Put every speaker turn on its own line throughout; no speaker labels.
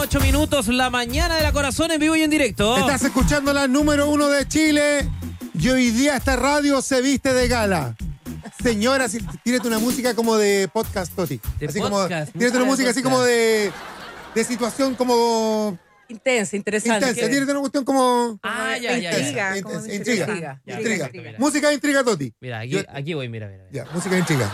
8 minutos, la mañana de la Corazón en vivo y en directo.
Estás escuchando la número 1 de Chile y hoy día esta radio se viste de gala. Señora, tírate una música como de podcast, Toti. Así
podcast.
Tírate una música así como de situación como...
Intensa, interesante.
Intensa, tírate una cuestión como...
Intriga.
Intriga. Música de intriga, Toti.
Mira, aquí voy, mira.
Ya, música de intriga.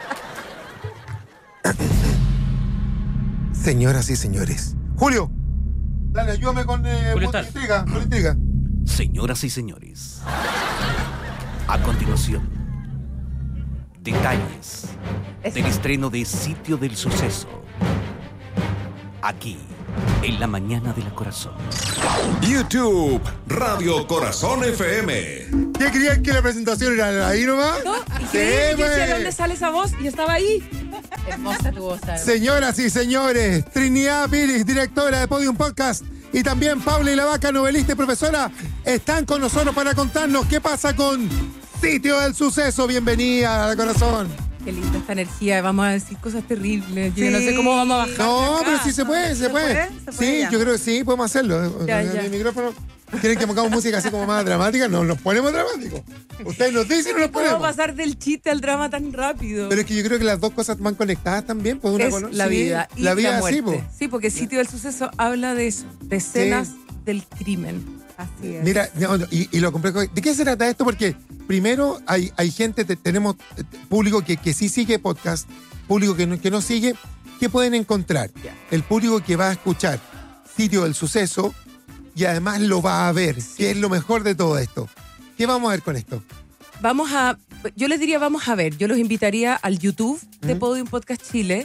Señoras y señores. Julio, dale, ayúdame con intriga.
Señoras y señores, a continuación, detalles del estreno de Sitio del Suceso. Aquí, en la mañana de la Corazón.
YouTube, Radio Corazón FM.
¿Qué creían que la presentación era ahí nomás?
¿No? Increíble, yo decía, ¿de dónde sale esa voz? Y yo estaba ahí. Hermosa tu voz, ¿sabes?
Señoras y señores, Trinidad Piris, directora de Podium Podcast, y también Paula y la Vaca, novelista y profesora, están con nosotros para contarnos qué pasa con Sitio del Suceso. Bienvenida a la Corazón.
Qué linda esta energía, vamos a decir cosas terribles. Yo no sé cómo vamos a bajar.
No, pero sí se puede. Sí,
ya.
yo creo que sí, podemos hacerlo.
Ya.
Mi micrófono. ¿Quieren que pongamos música así como más dramática? No, nos ponemos dramáticos. Ustedes nos dicen y nos ponemos.
¿Cómo pasar del chiste al drama tan rápido?
Pero es que yo creo que las dos cosas van conectadas también. Pues una
Es la vida y la muerte.
Sí, pues.
Sí, porque Sitio del Suceso habla de escenas del crimen. Así es.
Mira, y lo complejo. ¿De qué se trata esto? Porque primero hay gente, tenemos público que sí sigue podcast, público que no sigue. ¿Qué pueden encontrar? El público que va a escuchar Sitio del Suceso y además lo va a ver, que es lo mejor de todo esto. ¿Qué vamos a ver con esto?
Yo les diría vamos a ver, yo los invitaría al YouTube de Podium Podcast Chile.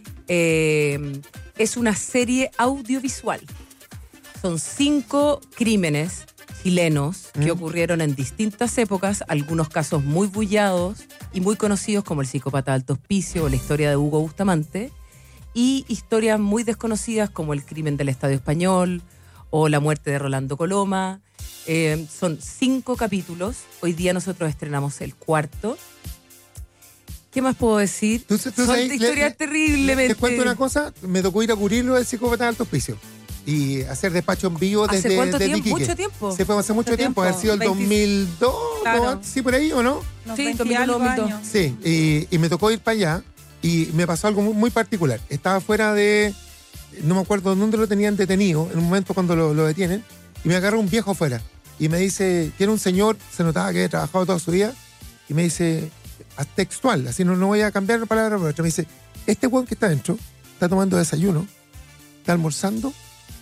Es una serie audiovisual. Son 5 crímenes chilenos que ocurrieron en distintas épocas, algunos casos muy bullados y muy conocidos como el psicópata de Alto Hospicio o la historia de Hugo Bustamante, y historias muy desconocidas como el crimen del Estadio Español o la muerte de Rolando Coloma. Son 5 capítulos. Hoy día nosotros estrenamos el 4º. ¿Qué más puedo decir? Son historias terriblemente...
Les cuento una cosa. Me tocó ir a cubrirlo del psicópata de Alto Hospicio y hacer despacho en vivo desde
¿Hace cuánto
desde
tiempo?
Iquique.
¿Mucho tiempo?
Se fue hace mucho tiempo. Haber sido el 2002,
Claro.
¿sí por ahí o no?
Sí, 2002.
Sí, y me tocó ir para allá y me pasó algo muy particular. Estaba fuera de... No me acuerdo dónde lo tenían detenido en un momento cuando lo detienen, y me agarró un viejo afuera y me dice, que era un señor, se notaba que había trabajado toda su vida, y me dice, textual, así no voy a cambiar la palabra por otra, me dice, este hueón que está dentro está tomando desayuno, está almorzando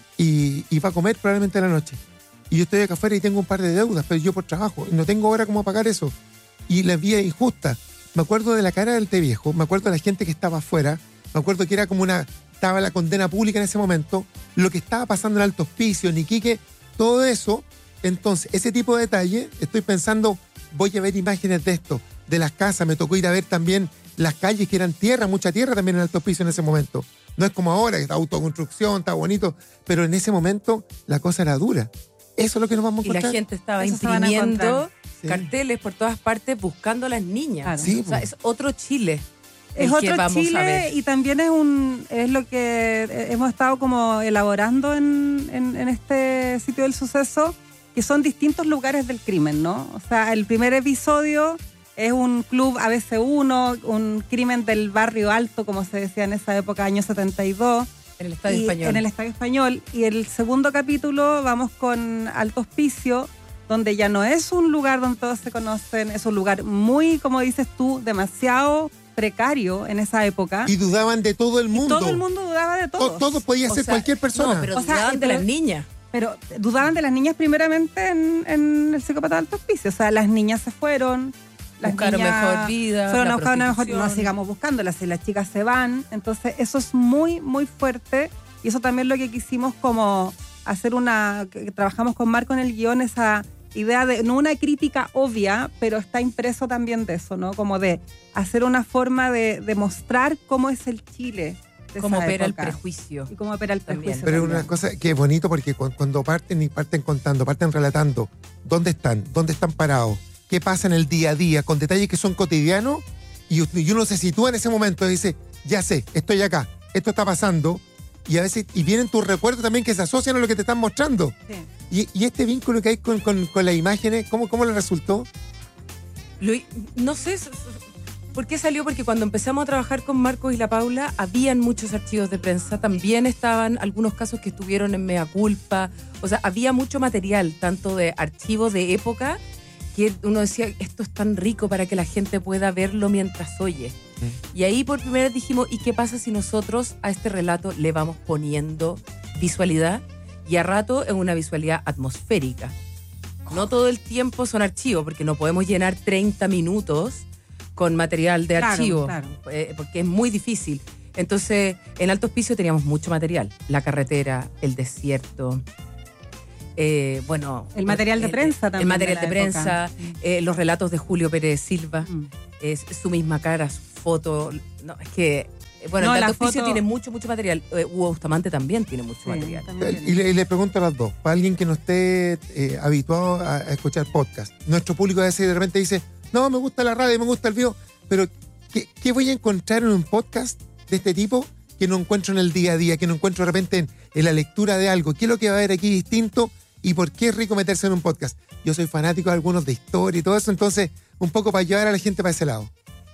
y va a comer probablemente a la noche, y yo estoy acá afuera y tengo un par de deudas, pero yo por trabajo no tengo ahora cómo pagar eso, y la vía injusta. Me acuerdo de la cara del viejo, me acuerdo de la gente que estaba afuera, me acuerdo que era como estaba la condena pública en ese momento, lo que estaba pasando en Alto Hospicio, en Iquique, todo eso. Entonces, ese tipo de detalle, estoy pensando, voy a ver imágenes de esto, de las casas. Me tocó ir a ver también las calles que eran tierra, mucha tierra también en Alto Hospicio en ese momento. No es como ahora, que está autoconstrucción, está bonito, pero en ese momento la cosa era dura. Eso es lo que nos vamos a encontrar.
Y la gente estaba
Eso se van a
imprimiendo
encontrar.
carteles por todas partes buscando a las niñas.
Claro.
Sí,
O sea, es otro Chile.
Es
el que
otro
vamos a
Chile
ver.
y también es lo que hemos estado como elaborando en este Sitio del Suceso, que son distintos lugares del crimen, ¿no? O sea, el primer episodio es un club ABC1, un crimen del barrio alto, como se decía en esa época, año 72.
En el Estadio Español.
En el Estadio Español. Y el segundo capítulo vamos con Alto Hospicio, donde ya no es un lugar donde todos se conocen, es un lugar muy, como dices tú, demasiado precario en esa época.
Y dudaban de todo el mundo.
Todo el mundo dudaba de todos.
Todo podía ser cualquier persona.
No, pero
O sea,
dudaban de
pero-
las niñas.
Pero dudaban de las niñas primeramente en el psicópata de Alto Hospicio. O sea, las niñas se fueron. Las
Buscaron
niñas
mejor vida,
fueron
la
a buscar una mejor,
prostitución.
no sigamos buscándolas, si las chicas se van. Entonces, eso es muy, muy fuerte. Y eso también lo que quisimos como hacer que trabajamos con Marco en el guión, esa idea de, no una crítica obvia, pero está impreso también de eso, ¿no? Como de hacer una forma de mostrar cómo es el Chile de
Cómo
esa
opera el
época.
prejuicio.
Y cómo opera el
También.
prejuicio.
Pero es
también.
una cosa que es bonito porque cuando parten contando, parten relatando dónde están parados, qué pasa en el día a día, con detalles que son cotidianos, y uno se sitúa en ese momento y dice, ya sé, estoy acá, esto está pasando, y a veces vienen tus recuerdos también que se asocian a lo que te están mostrando.
Sí.
Y este vínculo que hay con las imágenes, ¿cómo le resultó?
No sé por qué salió, porque cuando empezamos a trabajar con Marcos y la Paula, habían muchos archivos de prensa, también estaban algunos casos que estuvieron en mea culpa, o sea, había mucho material, tanto de archivos de época, que uno decía, esto es tan rico para que la gente pueda verlo mientras oye. Y ahí por primera vez dijimos, ¿y qué pasa si nosotros a este relato le vamos poniendo visualidad? Y a rato es una visualidad atmosférica. No todo el tiempo son archivos, porque no podemos llenar 30 minutos con material de archivo,
claro.
Porque es muy difícil. Entonces, en Alto Hospicio teníamos mucho material. La carretera, el desierto, bueno...
El material de prensa también.
El material de
época.
prensa, los relatos de Julio Pérez Silva, su misma cara, su foto. No, es que... Bueno,
No,
el
la
Alto Hospicio
foto-
tiene mucho material. Hugo Bustamante también tiene mucho material.
Y le pregunto a las dos, para alguien que no esté habituado a escuchar podcast, nuestro público a veces de repente dice, no, me gusta la radio, me gusta el video, pero ¿qué voy a encontrar en un podcast de este tipo que no encuentro en el día a día, que no encuentro de repente en la lectura de algo? ¿Qué es lo que va a haber aquí distinto y por qué es rico meterse en un podcast? Yo soy fanático de algunos de historia y todo eso, entonces un poco para llevar a la gente para ese lado.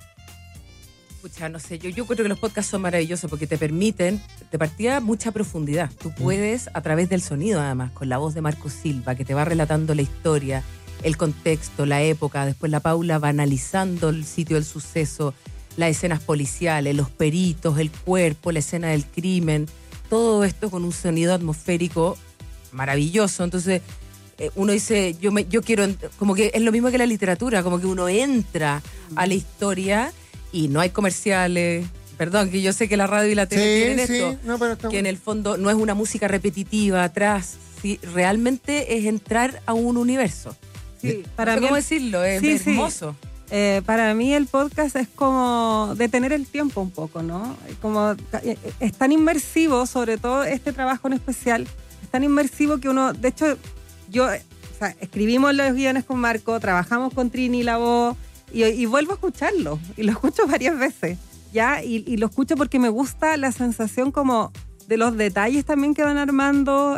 Pucha, no sé, yo creo que los podcasts son maravillosos porque te permiten, de partida, mucha profundidad. Tú puedes, a través del sonido además, con la voz de Marco Silva, que te va relatando la historia, el contexto, la época, después la Paula va analizando el sitio del suceso, las escenas policiales, los peritos, el cuerpo, la escena del crimen, todo esto con un sonido atmosférico maravilloso. Entonces, uno dice, yo quiero, como que es lo mismo que la literatura, como que uno entra a la historia y no hay comerciales. Perdón, que yo sé que la radio y la tele tienen esto,
no, pero está
que en
bueno.
el fondo no es una música repetitiva atrás, ¿sí? Realmente es entrar a un universo.
Sí,
No
para
sé
mí
cómo decirlo, es
sí.
hermoso.
Para mí el podcast es como detener el tiempo un poco, ¿no? Como es tan inmersivo, sobre todo este trabajo en especial, es tan inmersivo que uno, de hecho, escribimos los guiones con Marco, trabajamos con Trini, la voz, y vuelvo a escucharlo, y lo escucho varias veces, ¿ya? Y lo escucho porque me gusta la sensación como de los detalles también que van armando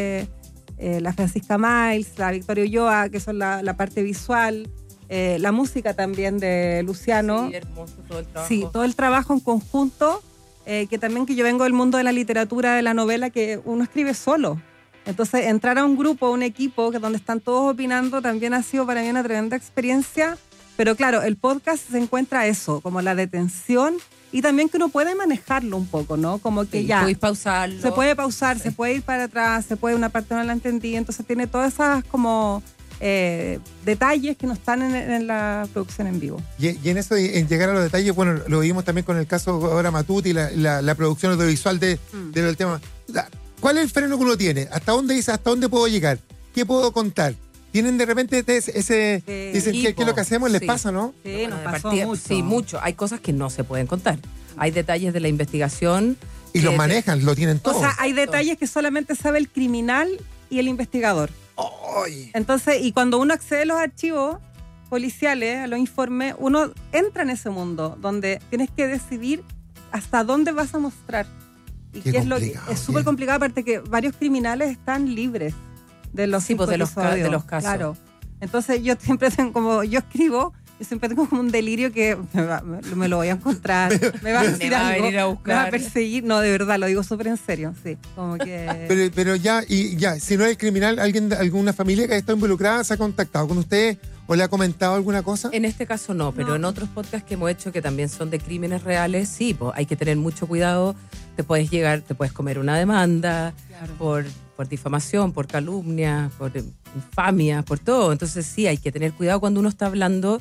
la Francisca Miles, la Victoria Ulloa, que son la parte visual, la música también de Luciano.
Sí, hermoso todo el trabajo.
Sí, todo el trabajo en conjunto, que también que yo vengo del mundo de la literatura, de la novela, que uno escribe solo. Entonces, entrar a un grupo, a un equipo, que donde están todos opinando, también ha sido para mí una tremenda experiencia. Pero claro, el podcast se encuentra eso, como la detención, y también que uno puede manejarlo un poco, ¿no? Como que
Sí,
ya
podéis pausarlo.
se puede pausar,
Sí.
se puede ir para atrás, se puede, una parte no la entendí, entonces tiene todas esas como detalles que no están en la producción en vivo.
Y en eso, en llegar a los detalles, bueno, lo vimos también con el caso ahora Matuti, la producción audiovisual del tema. ¿Cuál es el freno que uno tiene? ¿Hasta dónde puedo llegar? ¿Qué puedo contar? ¿Tienen de repente dicen ¿qué es lo que hacemos? ¿Les
Sí.
pasa, no?
Sí,
Bueno,
nos
de
pasó
partida,
mucho.
Sí, mucho. Hay cosas que no se pueden contar. Hay detalles de la investigación.
Y
que
los manejan, lo tienen
O
todo.
sea, hay detalles que solamente sabe el criminal y el investigador. Entonces, y cuando uno accede a los archivos policiales, a los informes, uno entra en ese mundo donde tienes que decidir hasta dónde vas a mostrar. Y
Qué
qué es lo que
complicado,
es súper
bien.
complicado, aparte que varios criminales están libres de los
Sí, pues, de los
episodios.
de los casos.
Claro. Entonces yo siempre tengo, como yo escribo, yo siempre tengo como un delirio que me lo voy a encontrar, me va a decir
Me va a
algo,
venir a
me va a
buscar.
perseguir. No, de verdad, lo digo súper en serio, sí. Como que...
Pero ya, si no es el criminal, alguna familia que está involucrada se ha contactado con usted o le ha comentado alguna cosa.
En este caso no, pero
No.
en otros podcasts que hemos hecho que también son de crímenes reales, sí, pues hay que tener mucho cuidado. Te puedes comer una demanda por difamación, por calumnia, por infamia, por todo. Entonces sí, hay que tener cuidado cuando uno está hablando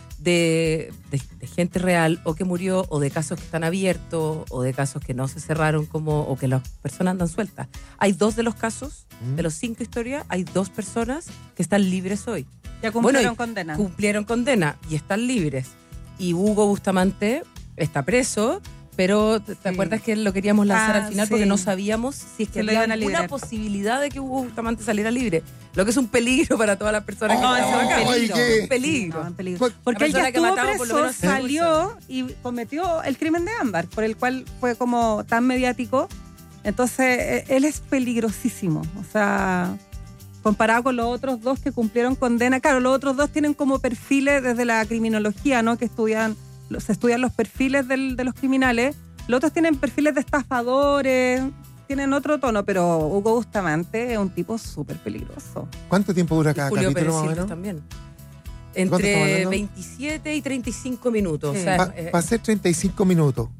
de gente real o que murió, o de casos que están abiertos, o de casos que no se cerraron o que las personas andan sueltas. Hay 2 de los casos, de los 5 historias, hay 2 personas que están libres hoy.
Ya cumplieron
Bueno, y
condena.
Cumplieron condena y están libres. Y Hugo Bustamante está preso, pero ¿te
Sí.
acuerdas que lo queríamos lanzar al final
sí.
porque no sabíamos si es que
Se lo
había
iban a
alguna
liberar.
posibilidad de que Hugo Bustamante saliera libre? Lo que es un peligro para todas las personas que
No, es
estamos
un
acá.
peligro.
Ay,
Un peligro.
No, en peligro.
¿Cuál-
Porque él ya
persona que
estuvo
mataba por lo
preso,
menos 5
salió y cometió el crimen de Ámbar, por el cual fue como tan mediático. Entonces, él es peligrosísimo. O sea, comparado con los otros dos que cumplieron condena. Claro, los otros dos tienen como perfiles desde la criminología, ¿no? Que se estudian los perfiles de los criminales. Los otros tienen perfiles de estafadores, tienen otro tono, pero Hugo Bustamante es un tipo súper peligroso.
¿Cuánto tiempo dura cada
Julio
capítulo
Pérez
más o
Silva
menos?
también.
¿Cuánto estamos
Entre
hablando?
27 y 35 minutos.
Sí.
O sea,
Va a ser 35 minutos.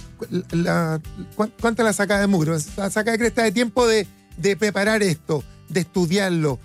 ¿Cuánto la saca de mugre? La saca de cresta de tiempo de preparar esto, de estudiarlo,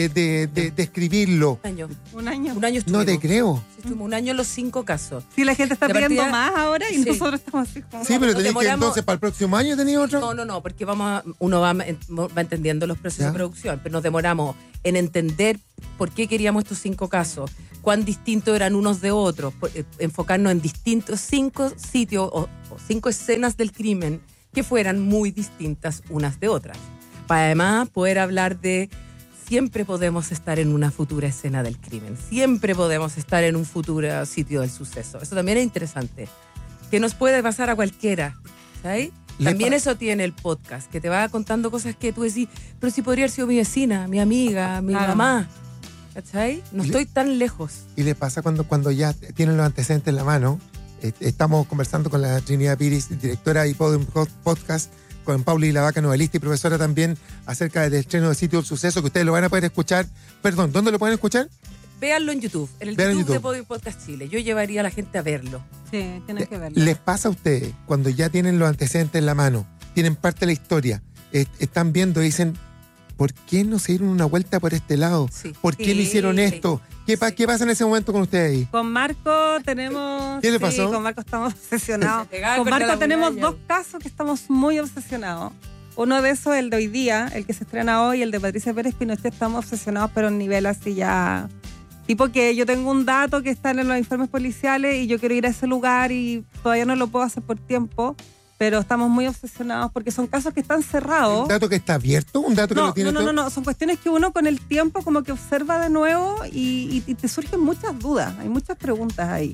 de escribirlo.
un año.
Un año.
Un año estuvimos.
No te creo.
Sí, estuvimos un año en los 5 casos.
Sí, la gente está
De
pidiendo
partida-
más ahora y
Sí.
nosotros estamos así como...
Sí, pero
nos
tenéis que
demoramos-
entonces para el próximo año tenía otro.
No, porque uno va entendiendo los procesos
¿Ya?
de producción, pero nos demoramos en entender por qué queríamos estos 5 casos, cuán distintos eran unos de otros, enfocarnos en distintos 5 sitios o 5 escenas del crimen que fueran muy distintas unas de otras. Para además poder hablar de siempre podemos estar en una futura escena del crimen, siempre podemos estar en un futuro sitio del suceso. Eso también es interesante, que nos puede pasar a cualquiera, ¿sabes? También eso tiene el podcast, que te va contando cosas que tú decís, pero si podría haber sido mi vecina, mi amiga, mi
Claro.
mamá, ¿cachai? No estoy tan lejos.
Y le pasa cuando ya tienen los antecedentes en la mano. Estamos conversando con la Trinidad Piris, directora y podcast, con Pauli Lavaca, novelista y profesora también, acerca del estreno de Sitio del Suceso, que ustedes lo van a poder escuchar. Perdón, ¿dónde lo pueden escuchar?
Véanlo en YouTube, en el
Vean en
YouTube de
YouTube.
Podium Podcast Chile. Yo llevaría a la gente a verlo.
Sí, tienes que verlo.
¿Les pasa a ustedes cuando ya tienen los antecedentes en la mano, tienen parte de la historia, están viendo y dicen, ¿por qué no se dieron una vuelta por este lado?
Sí.
¿Por qué
Sí,
no hicieron
sí.
esto? ¿Qué pasa en ese momento con ustedes ahí?
Con Marco tenemos...
¿Qué le
sí,
pasó?
con Marco estamos obsesionados.
Se pegaba
Con
contra
Marco
la
tenemos
muralla.
2 casos que estamos muy obsesionados. Uno de esos, el de hoy día, el que se estrena hoy, el de Patricia Pérez Pinochet, estamos obsesionados, pero en nivel así ya... Tipo que yo tengo un dato que está en los informes policiales y yo quiero ir a ese lugar y todavía no lo puedo hacer por tiempo, pero estamos muy obsesionados porque son casos que están cerrados.
¿Un dato que está abierto? ¿Un dato que lo tiene todo?
No, son cuestiones que uno con el tiempo como que observa de nuevo y te surgen muchas dudas, hay muchas preguntas ahí.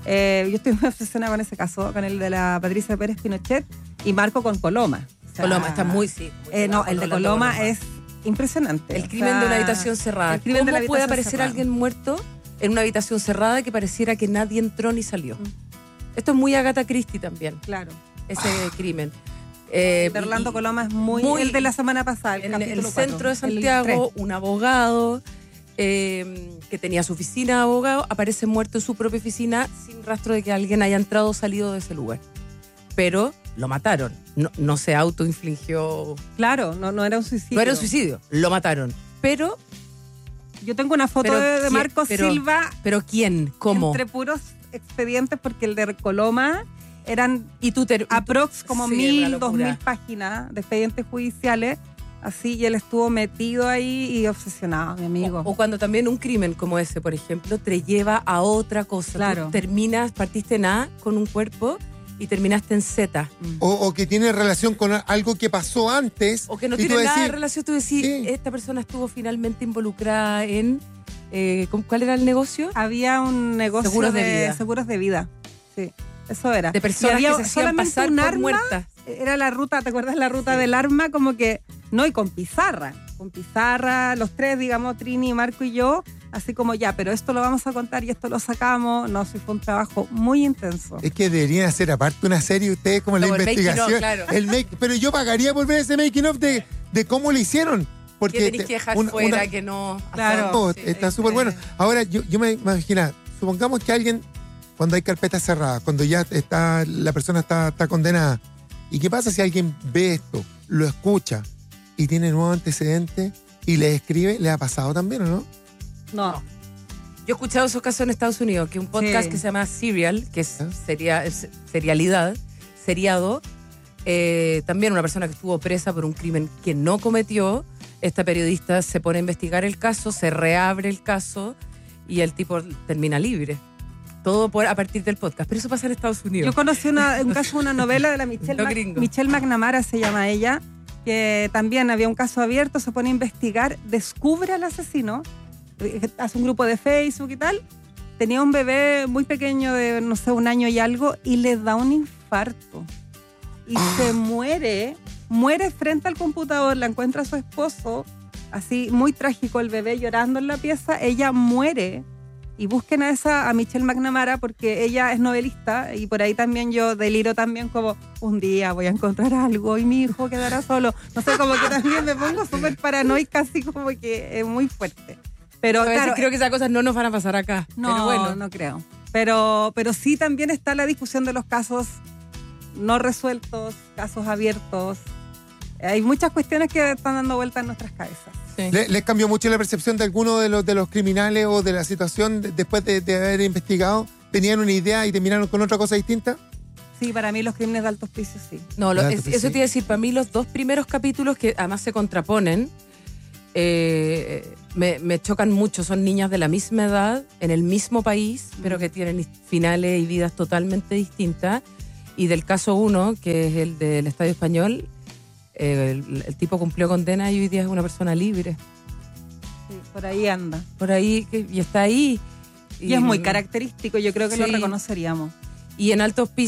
Yo estoy muy obsesionada con ese caso, con el de la Patricia Pérez Pinochet y Marco con Coloma. O sea,
Coloma está muy, sí. muy
no,
pegado
el de
con
Coloma es impresionante.
El
O
crimen
sea,
de una habitación cerrada.
el crimen de
¿Cómo
la
puede
habitación
aparecer
cerrada.
alguien muerto en una habitación cerrada que pareciera que nadie entró ni salió?
Mm.
Esto es muy Agatha Christie también,
Claro.
ese crimen.
El de Orlando Coloma es muy el de la semana pasada.
En el
capítulo
centro
4,
de
el
Santiago, un abogado que tenía su oficina de abogado, aparece muerto en su propia oficina sin rastro de que alguien haya entrado o salido de ese lugar. Pero lo mataron. No se autoinfligió.
Claro, no era un suicidio.
No era un suicidio. Lo mataron. Pero
Yo tengo una foto
Pero
de
quién-
Marco
pero-
Silva
¿pero quién? ¿Cómo?
entre puros expedientes porque el de Coloma eran
Y tú
aprox como
sí,
1000,
una locura.
2000 páginas de expedientes judiciales. Así, y él estuvo metido ahí y obsesionado, mi amigo.
O cuando también un crimen como ese, por ejemplo, te lleva a otra cosa.
Claro.
Tú partiste en A con un cuerpo y terminaste en Z.
O que tiene relación con algo que pasó antes.
O que no
y tú
tiene nada de
decís,
relación. Tú decís,
sí.
esta persona estuvo finalmente involucrada en... ¿cuál era el negocio?
Había un negocio
Seguros de vida.
seguros de vida. Sí, eso era.
De personas
Y había
que se hacían
solamente
pasar
un
por
arma.
muertas.
Era la ruta, ¿te acuerdas la ruta del arma? Como que, no, y con pizarra. Con pizarra, los tres, digamos, Trini, Marco y yo, así como ya, pero esto lo vamos a contar y esto lo sacamos. No, sí, fue un trabajo muy intenso.
Es que deberían hacer aparte una serie ustedes como la
Como el making
investigación.
of, claro.
Pero yo pagaría por ver ese making of de cómo lo hicieron. Porque
Que tenés que dejar fuera, que no...
Claro.
Oh,
Sí,
está súper bueno. Ahora, yo me imagino, supongamos que alguien, cuando hay carpeta cerrada, cuando ya está la persona está condenada, ¿y qué pasa si alguien ve esto, lo escucha y tiene nuevos antecedentes y le escribe? ¿Le ha pasado también o no?
No.
Yo he escuchado esos casos en Estados Unidos, que un podcast
Sí.
que se llama Serial, que es
¿Ah?
seriado, también una persona que estuvo presa por un crimen que no cometió. Esta periodista se pone a investigar el caso, se reabre el caso y el tipo termina libre. Todo a partir del podcast. Pero eso pasa en Estados Unidos.
Yo conocí un caso, una novela de la
Los gringos.
Michelle McNamara, se llama ella, que también había un caso abierto, se pone a investigar, descubre al asesino, hace un grupo de Facebook y tal, tenía un bebé muy pequeño de, no sé, 1 año y algo, y le da un infarto. Y se muere muere frente al computador, la encuentra a su esposo, así muy trágico, el bebé llorando en la pieza, ella muere. Y busquen a Michelle McNamara porque ella es novelista y por ahí también yo deliro también como un día voy a encontrar algo y mi hijo quedará solo. No sé, como que también me pongo súper paranoica, así como que es muy fuerte. Pero claro,
creo que esas cosas no nos van a pasar acá.
no,
pero bueno.
no creo. Pero sí también está la discusión de los casos no resueltos, casos abiertos. Hay muchas cuestiones que están dando vueltas en nuestras cabezas.
Sí.
¿Les cambió mucho la percepción de alguno de los criminales o de la situación después de haber investigado? ¿Tenían una idea y terminaron con otra cosa distinta?
Sí, para mí los crímenes de alto hospicio sí.
No,
Claro,
eso
sí.
te iba a decir, para mí los dos primeros capítulos que además se contraponen, me chocan mucho. Son niñas de la misma edad, en el mismo país, pero que tienen finales y vidas totalmente distintas. Y del caso 1, que es el del Estadio Español, el tipo cumplió condena y hoy día es una persona libre.
Sí, por ahí anda.
Por ahí, y está ahí.
Y es muy característico, yo creo que lo
Sí.
reconoceríamos.
Y en alto hospicio